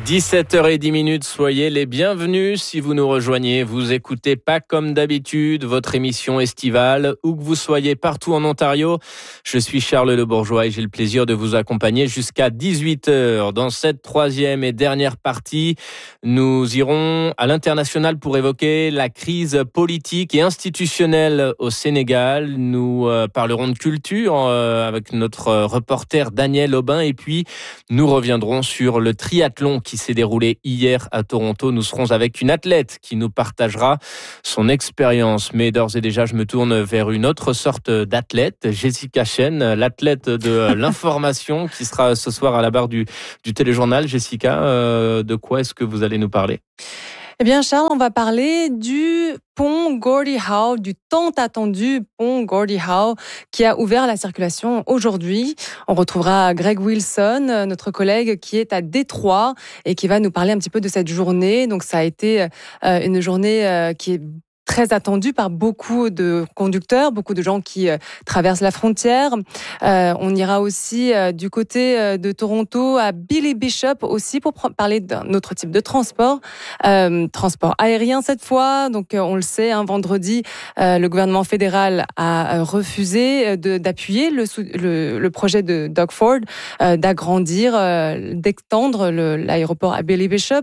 17h10, soyez les bienvenus si vous nous rejoignez. Vous écoutez pas comme d'habitude votre émission estivale, où que vous soyez partout en Ontario. Je suis Charles Le Bourgeois et j'ai le plaisir de vous accompagner jusqu'à 18h. Dans cette troisième et dernière partie, nous irons à l'international pour évoquer la crise politique et institutionnelle au Sénégal. Nous parlerons de culture avec notre reporter Daniel Aubin et puis nous reviendrons sur le triathlon qui s'est déroulé hier à Toronto. Nous serons avec une athlète qui nous partagera son expérience. Mais d'ores et déjà, je me tourne vers une autre sorte d'athlète, Jessica Chen, l'athlète de l'information qui sera ce soir à la barre du téléjournal. Jessica, de quoi est-ce que vous allez nous parler ? Eh bien, Charles, on va parler du pont Gordie Howe, du tant attendu pont Gordie Howe, qui a ouvert la circulation aujourd'hui. On retrouvera Greg Wilson, notre collègue qui est à Détroit et qui va nous parler un petit peu de cette journée. Donc, ça a été une journée qui est très attendue par beaucoup de conducteurs, beaucoup de gens qui traversent la frontière. On ira aussi du côté de Toronto à Billy Bishop aussi pour parler d'un autre type de transport, transport aérien cette fois. Donc on le sait, vendredi, le gouvernement fédéral a refusé d'appuyer le projet de Doug Ford d'agrandir, d'étendre l'aéroport à Billy Bishop.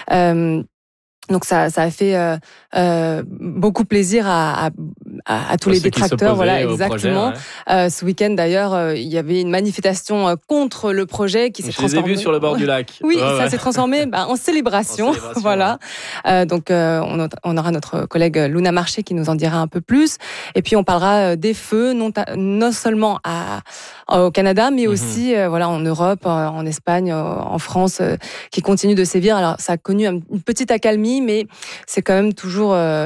Donc ça a fait beaucoup plaisir à tous les détracteurs, voilà, exactement. Projet, ouais. Ce week-end d'ailleurs, il y avait une manifestation contre le projet qui s'est transformée. Je les ai vus sur le bord du lac. Oui, ça s'est transformé en célébration. Voilà. Donc on aura notre collègue Luna Marché qui nous en dira un peu plus. Et puis on parlera des feux, non seulement au Canada, mais aussi en Europe, en Espagne, en France, qui continuent de sévir. Alors ça a connu une petite accalmie, mais c'est quand même toujours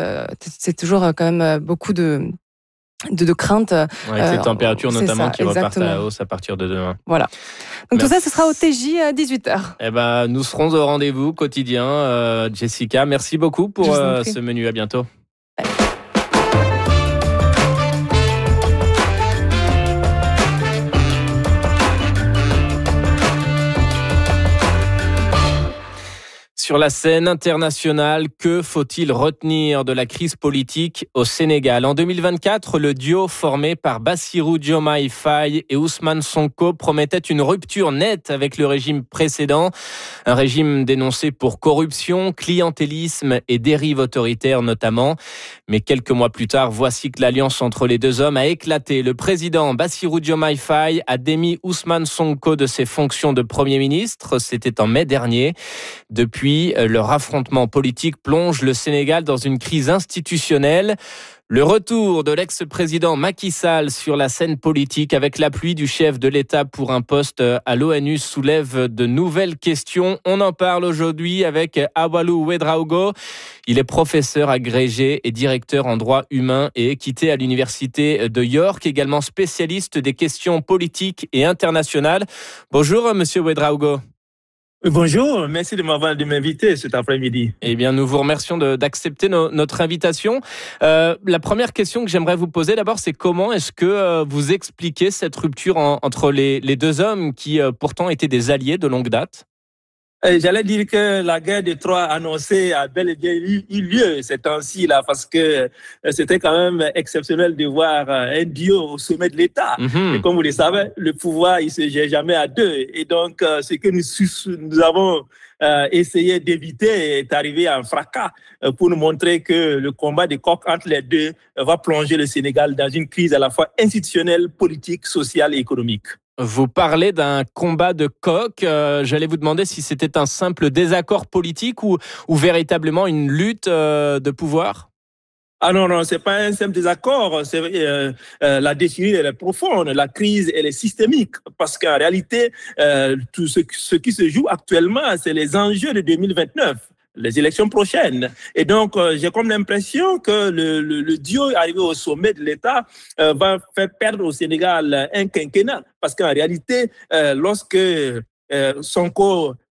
quand même beaucoup de crainte. Avec les températures notamment qui repartent à la hausse à partir de demain. Voilà. Donc tout ça, ce sera au TJ à 18h. Eh ben, nous serons au rendez-vous quotidien. Jessica, merci beaucoup pour ce menu. À bientôt. Sur la scène internationale, que faut-il retenir de la crise politique au Sénégal ? En 2024, le duo formé par Bassirou Diomaye Faye et Ousmane Sonko promettait une rupture nette avec le régime précédent. Un régime dénoncé pour corruption, clientélisme et dérive autoritaire notamment. Mais quelques mois plus tard, voici que l'alliance entre les deux hommes a éclaté. Le président Bassirou Diomaye Faye a démis Ousmane Sonko de ses fonctions de Premier ministre. C'était en mai dernier. Depuis, leur affrontement politique plonge le Sénégal dans une crise institutionnelle. Le retour de l'ex-président Macky Sall sur la scène politique avec l'appui du chef de l'État pour un poste à l'ONU soulève de nouvelles questions. On en parle aujourd'hui avec Awalou Ouedraogo. Il est professeur agrégé et directeur en droit humain et équité à l'université de York, également spécialiste des questions politiques et internationales. Bonjour, monsieur Ouedraogo. Bonjour, merci de m'inviter cet après-midi. Eh bien, nous vous remercions d'accepter notre invitation. La première question que j'aimerais vous poser d'abord, c'est comment est-ce que vous expliquez cette rupture entre les deux hommes qui pourtant étaient des alliés de longue date ? J'allais dire que la guerre de Troie annoncée a bel et bien eu lieu ces temps-ci là, parce que c'était quand même exceptionnel de voir un duo au sommet de l'État. Et comme vous le savez, le pouvoir il se gère jamais à deux. Et donc ce que nous avons essayé d'éviter est arrivé à un fracas pour nous montrer que le combat de coq entre les deux va plonger le Sénégal dans une crise à la fois institutionnelle, politique, sociale et économique. Vous parlez d'un combat de coq. J'allais vous demander si c'était un simple désaccord politique ou véritablement une lutte de pouvoir. Ah non, c'est pas un simple désaccord. La déchirure elle est profonde, la crise elle est systémique parce qu'en réalité, tout ce qui se joue actuellement, c'est les enjeux de 2029. Les élections prochaines. Et donc, j'ai comme l'impression que le duo arrivé au sommet de l'État va faire perdre au Sénégal un quinquennat. Parce qu'en réalité, lorsque Sonko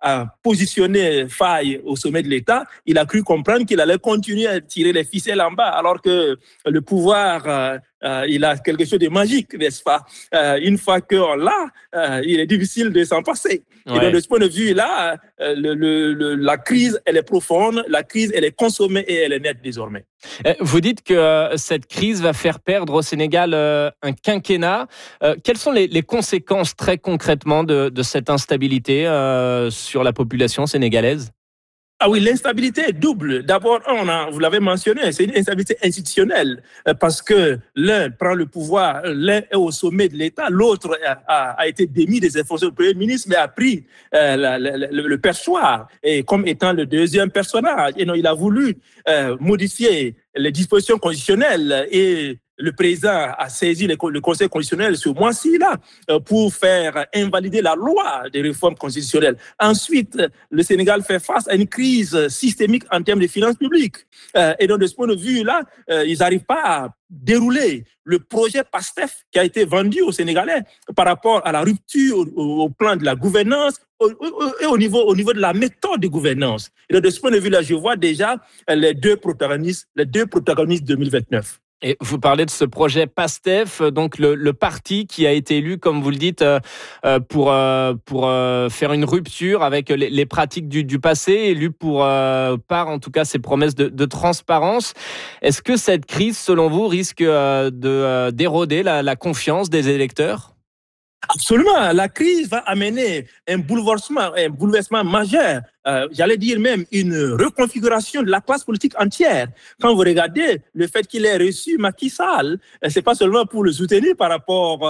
a positionné Faye au sommet de l'État, il a cru comprendre qu'il allait continuer à tirer les ficelles en bas, alors que le pouvoir, il a quelque chose de magique, n'est-ce pas? Une fois qu'on l'a, il est difficile de s'en passer. Ouais. Et donc, de ce point de vue-là, la crise, elle est profonde, la crise, elle est consommée et elle est nette désormais. Vous dites que cette crise va faire perdre au Sénégal un quinquennat. Quelles sont les conséquences très concrètement de cette instabilité sur la population sénégalaise? Ah oui, l'instabilité est double. D'abord, vous l'avez mentionné, c'est une instabilité institutionnelle parce que l'un prend le pouvoir, l'un est au sommet de l'État, l'autre a été démis des fonctions de Premier ministre, mais a pris le perchoir et comme étant le deuxième personnage. Et non, il a voulu modifier les dispositions constitutionnelles et le président a saisi le Conseil constitutionnel ce mois-ci là pour faire invalider la loi des réformes constitutionnelles. Ensuite, le Sénégal fait face à une crise systémique en termes de finances publiques. Et donc, de ce point de vue-là, ils n'arrivent pas à dérouler le projet PASTEF qui a été vendu aux Sénégalais par rapport à la rupture au plan de la gouvernance et au niveau de la méthode de gouvernance. Et donc, de ce point de vue-là, je vois déjà les deux protagonistes 2029. Et vous parlez de ce projet PASTEF, donc le parti qui a été élu, comme vous le dites, pour faire une rupture avec les pratiques du passé, élu par en tout cas ses promesses de transparence. Est-ce que cette crise, selon vous, risque d'éroder la confiance des électeurs ? Absolument. La crise va amener un bouleversement majeur. J'allais dire même une reconfiguration de la classe politique entière. Quand vous regardez le fait qu'il ait reçu Macky Sall, c'est pas seulement pour le soutenir par rapport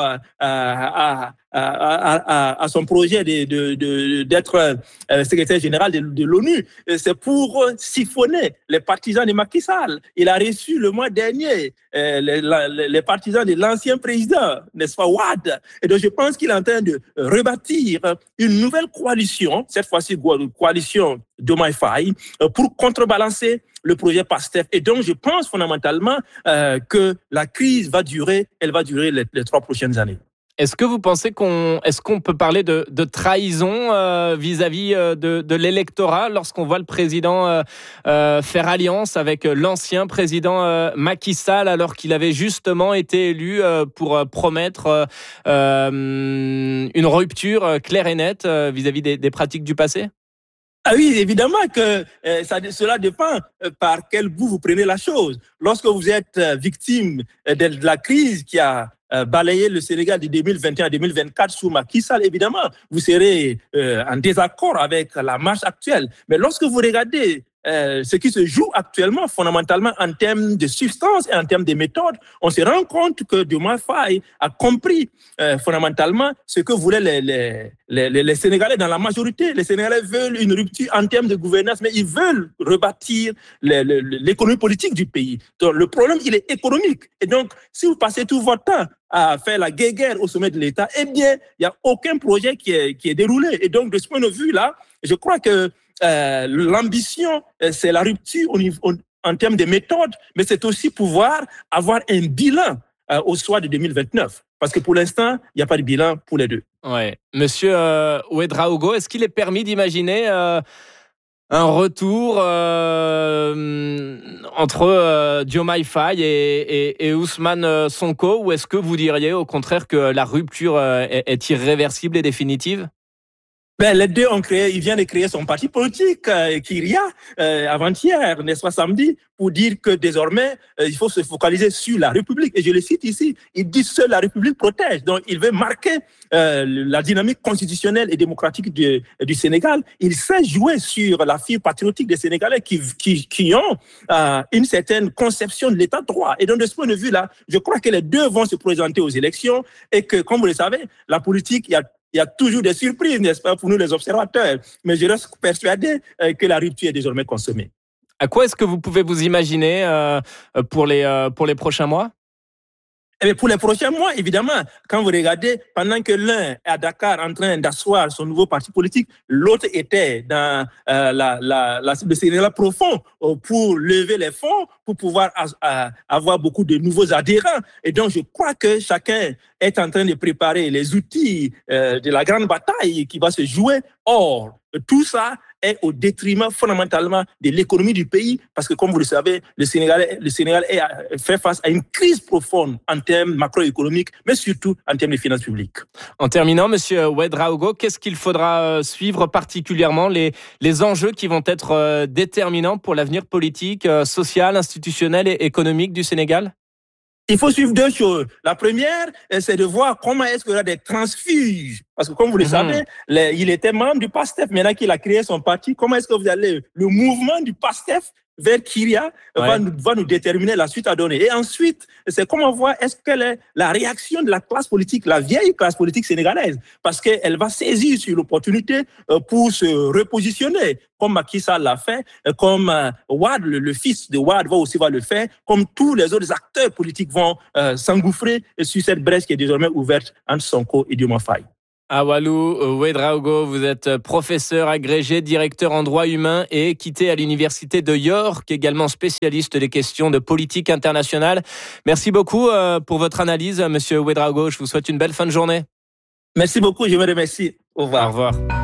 à son projet d'être secrétaire général de l'ONU, c'est pour siphonner les partisans de Macky Sall. Il a reçu le mois dernier les partisans de l'ancien président, n'est-ce pas, Wade. Et donc je pense qu'il est en train de rebâtir une nouvelle coalition, cette fois-ci coalition Diomaye Faye, pour contrebalancer le projet PASTEF. Et donc, je pense fondamentalement que la crise va durer les 3 prochaines années. Est-ce que vous pensez qu'on peut parler de trahison vis-à-vis de l'électorat lorsqu'on voit le président faire alliance avec l'ancien président Macky Sall alors qu'il avait justement été élu pour promettre une rupture claire et nette vis-à-vis des pratiques du passé ? Ah oui, évidemment que cela dépend par quel bout vous prenez la chose. Lorsque vous êtes victime de la crise qui a balayé le Sénégal de 2021 à 2024 sous Macky Sall, évidemment, vous serez en désaccord avec la marche actuelle. Mais lorsque vous regardez ce qui se joue actuellement, fondamentalement en termes de substance et en termes de méthode, on se rend compte que Diomaye Faye a compris fondamentalement ce que voulaient les Sénégalais dans la majorité. Les Sénégalais veulent une rupture en termes de gouvernance, mais ils veulent rebâtir l'économie politique du pays. Donc, le problème, il est économique. Et donc, si vous passez tout votre temps à faire la guerre au sommet de l'État, eh bien, il n'y a aucun projet qui est déroulé. Et donc, de ce point de vue-là, je crois que l'ambition, c'est la rupture en termes de méthode, mais c'est aussi pouvoir avoir un bilan au soir de 2029. Parce que pour l'instant, il n'y a pas de bilan pour les deux. Ouais. Monsieur Ouédraogo, est-ce qu'il est permis d'imaginer un retour entre Diomaye Faye et Ousmane Sonko, ou est-ce que vous diriez au contraire que la rupture est irréversible et définitive ? Les deux il vient de créer son parti politique, Kyria, avant-hier, n'est-ce pas, samedi, pour dire que désormais, il faut se focaliser sur la République. Et je le cite ici, il dit seule la République protège. Donc, il veut marquer la dynamique constitutionnelle et démocratique du Sénégal. Il sait jouer sur la fibre patriotique des Sénégalais qui ont une certaine conception de l'état de droit. Et donc, de ce point de vue-là, je crois que les deux vont se présenter aux élections et que, comme vous le savez, la politique, il y a toujours des surprises, n'est-ce pas, pour nous les observateurs. Mais je reste persuadé que la rupture est désormais consommée. À quoi est-ce que vous pouvez vous imaginer pour les prochains mois ? Et pour les prochains mois, évidemment, quand vous regardez, pendant que l'un est à Dakar en train d'asseoir son nouveau parti politique, l'autre était dans le Sénégal profond pour lever les fonds, pour pouvoir avoir beaucoup de nouveaux adhérents. Et donc, je crois que chacun est en train de préparer les outils de la grande bataille qui va se jouer. Or, tout ça est au détriment fondamentalement de l'économie du pays parce que, comme vous le savez, le Sénégal fait face à une crise profonde en termes macroéconomiques, mais surtout en termes de finances publiques. En terminant, Monsieur Ouedraogo, qu'est-ce qu'il faudra suivre particulièrement les enjeux qui vont être déterminants pour l'avenir politique, social, institutionnel et économique du Sénégal? Il faut suivre deux choses. La première, c'est de voir comment est-ce qu'il y aura des transfuges. Parce que comme vous le savez, il était membre du PASTEF. Maintenant qu'il a créé son parti, comment est-ce que vous allez... Le mouvement du PASTEF vers Kyria va nous déterminer la suite à donner. Et ensuite, c'est comment voir est-ce quelle est la réaction de la classe politique, la vieille classe politique sénégalaise, parce qu'elle va saisir sur l'opportunité pour se repositionner, comme Macky Sall l'a fait, comme Wade, le fils de Wade va le faire, comme tous les autres acteurs politiques vont s'engouffrer sur cette brèche qui est désormais ouverte entre Sonko et Diomaye Faye. Awalou Ouedraogo, vous êtes professeur agrégé, directeur en droit humain et équité à l'université de York, également spécialiste des questions de politique internationale. Merci beaucoup pour votre analyse, Monsieur Ouedraogo. Je vous souhaite une belle fin de journée. Merci beaucoup, je vous remercie. Au revoir. Au revoir.